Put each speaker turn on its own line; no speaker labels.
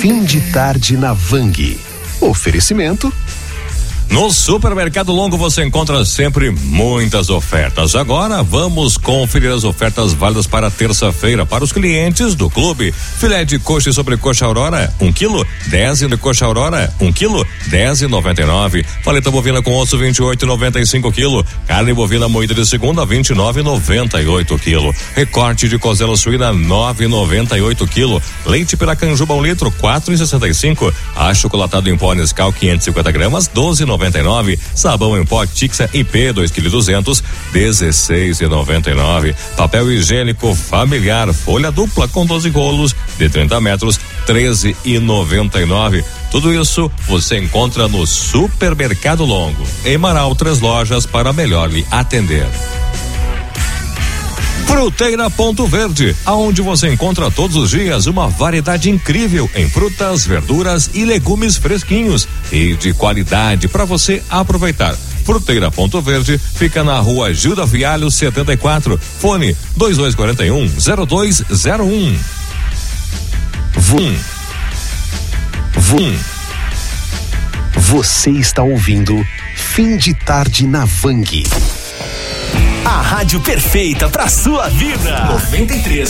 Fim de tarde na Vang. Oferecimento.
No Supermercado Longo você encontra sempre muitas ofertas. Agora vamos conferir as ofertas válidas para terça-feira para os clientes do clube. Filé de coxa e sobrecoxa Aurora, 1 kg, 10 de coxa Aurora, 1 kg, 10,99. Paleta bovina com osso, 28,95 kg. Carne bovina moída de segunda, 29,98 kg. Recorte de cozela suína, 9,98 kg. Leite piracanjuba 1 litro, 4,65. Achocolatado em pó Nescau 550 gramas, 12,99. Sabão em pó Tixa IP 2,2 kg, 16,99. Papel higiênico familiar folha dupla com 12 rolos de 30 metros, 13,99. Tudo isso você encontra no Supermercado Longo. Em Marau, 3 lojas para melhor lhe atender. Fruteira Ponto Verde, aonde você encontra todos os dias uma variedade incrível em frutas, verduras e legumes fresquinhos e de qualidade para você aproveitar. Fruteira Ponto Verde fica na rua Gilda Fialho 74, fone 2241-0201.
Você está ouvindo Fim de Tarde na Vang.
A rádio perfeita pra sua vida. 93,7.